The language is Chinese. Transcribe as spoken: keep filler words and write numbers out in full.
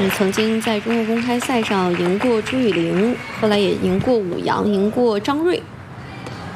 嗯，曾经在中国公开赛上赢过朱雨玲，后来也赢过武阳，赢过张睿。